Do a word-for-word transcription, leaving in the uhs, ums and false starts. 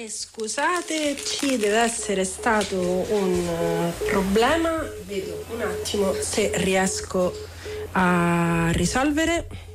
scusateci, deve essere stato un uh, problema. Vedo un attimo se riesco a risolvere.